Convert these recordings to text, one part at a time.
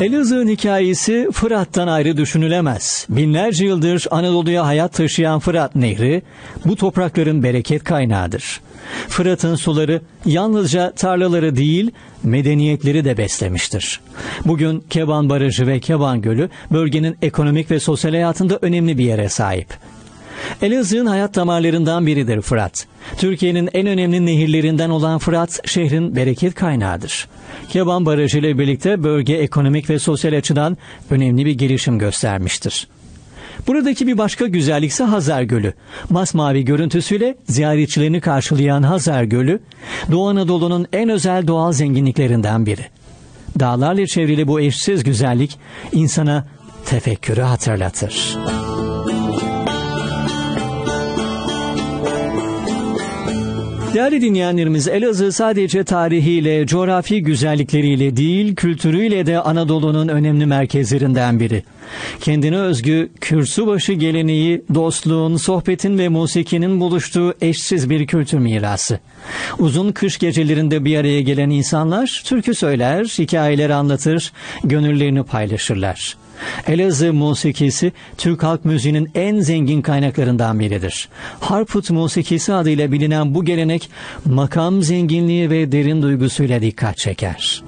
Elazığ'ın hikayesi Fırat'tan ayrı düşünülemez. Binlerce yıldır Anadolu'ya hayat taşıyan Fırat Nehri bu toprakların bereket kaynağıdır. Fırat'ın suları yalnızca tarlaları değil, medeniyetleri de beslemiştir. Bugün Keban Barajı ve Keban Gölü bölgenin ekonomik ve sosyal hayatında önemli bir yere sahip. Elazığ'ın hayat damarlarından biridir Fırat. Türkiye'nin en önemli nehirlerinden olan Fırat, şehrin bereket kaynağıdır. Keban Barajı ile birlikte bölge ekonomik ve sosyal açıdan önemli bir gelişim göstermiştir. Buradaki bir başka güzellik ise Hazar Gölü. Masmavi görüntüsüyle ziyaretçilerini karşılayan Hazar Gölü, Doğu Anadolu'nun en özel doğal zenginliklerinden biri. Dağlarla çevrili bu eşsiz güzellik insana tefekkürü hatırlatır. Değerli dinleyenlerimiz, Elazığ sadece tarihiyle, coğrafi güzellikleriyle değil, kültürüyle de Anadolu'nun önemli merkezlerinden biri. Kendine özgü kürsübaşı geleneği, dostluğun, sohbetin ve musikinin buluştuğu eşsiz bir kültür mirası. Uzun kış gecelerinde bir araya gelen insanlar türkü söyler, hikayeler anlatır, gönüllerini paylaşırlar. Elazığ musikisi Türk halk müziğinin en zengin kaynaklarından biridir. Harput musikisi adıyla bilinen bu gelenek makam zenginliği ve derin duygusuyla dikkat çeker.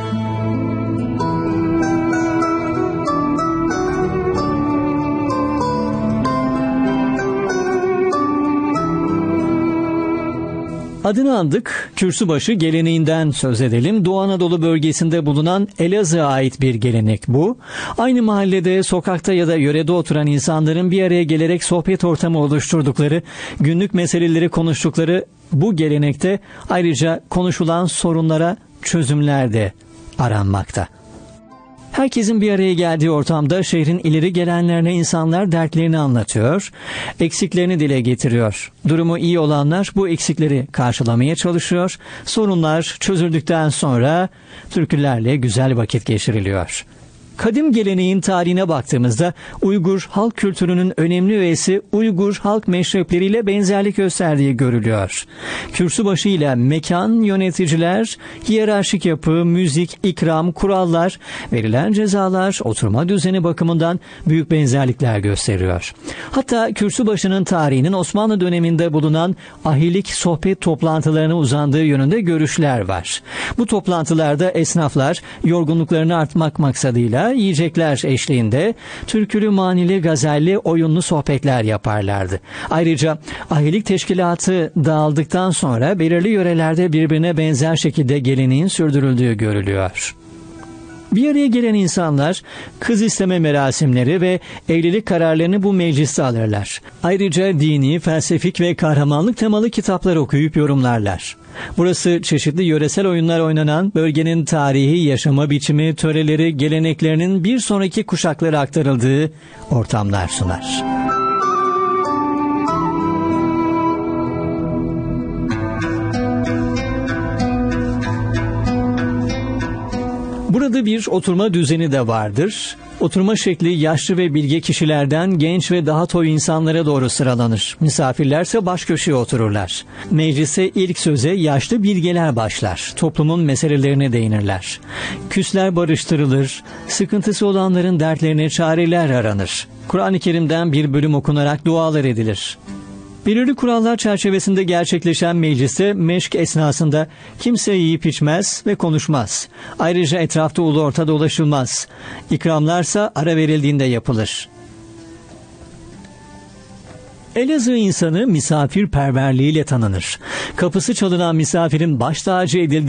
Adını andık, kürsübaşı geleneğinden söz edelim. Doğu Anadolu bölgesinde bulunan Elazığ'a ait bir gelenek bu. Aynı mahallede, sokakta ya da yörede oturan insanların bir araya gelerek sohbet ortamı oluşturdukları, günlük meseleleri konuştukları bu gelenekte ayrıca konuşulan sorunlara çözümler de aranmakta. Herkesin bir araya geldiği ortamda şehrin ileri gelenlerine insanlar dertlerini anlatıyor, eksiklerini dile getiriyor. Durumu iyi olanlar bu eksikleri karşılamaya çalışıyor. Sorunlar çözüldükten sonra türkülerle güzel vakit geçiriliyor. Kadim geleneğin tarihine baktığımızda Uygur halk kültürünün önemli üyesi Uygur halk meşrepleriyle benzerlik gösterdiği görülüyor. Kürsübaşı ile mekan, yöneticiler, hiyerarşik yapı, müzik, ikram, kurallar, verilen cezalar, oturma düzeni bakımından büyük benzerlikler gösteriyor. Hatta kürsübaşının tarihinin Osmanlı döneminde bulunan ahilik sohbet toplantılarına uzandığı yönünde görüşler var. Bu toplantılarda esnaflar yorgunluklarını artmak maksadıyla yiyecekler eşliğinde türkülü, manili, gazelli, oyunlu sohbetler yaparlardı. Ayrıca ahilik teşkilatı dağıldıktan sonra belirli yörelerde birbirine benzer şekilde geleneğin sürdürüldüğü görülüyor. Bir araya gelen insanlar kız isteme merasimleri ve evlilik kararlarını bu mecliste alırlar. Ayrıca dini, felsefik ve kahramanlık temalı kitaplar okuyup yorumlarlar. Burası çeşitli yöresel oyunlar oynanan, bölgenin tarihi, yaşama biçimi, töreleri, geleneklerinin bir sonraki kuşaklara aktarıldığı ortamlar sunar. Burada bir oturma düzeni de vardır. Oturma şekli yaşlı ve bilge kişilerden genç ve daha toy insanlara doğru sıralanır. Misafirlerse baş köşeye otururlar. Meclise ilk söze yaşlı bilgeler başlar. Toplumun meselelerine değinirler. Küsler barıştırılır. Sıkıntısı olanların dertlerine çareler aranır. Kur'an-ı Kerim'den bir bölüm okunarak dualar edilir. Belirli kurallar çerçevesinde gerçekleşen mecliste meşk esnasında kimse yiyip içmez ve konuşmaz. Ayrıca etrafta ulu orta dolaşılmaz. İkramlarsa ara verildiğinde yapılır. Elazığ insanı misafirperverliğiyle tanınır. Kapısı çalınan misafirin baş tacı edildiği